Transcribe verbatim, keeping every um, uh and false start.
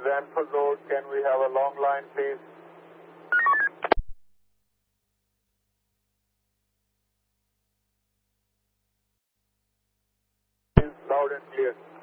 Ranford Road. Can we have a long line, please? Loud and clear.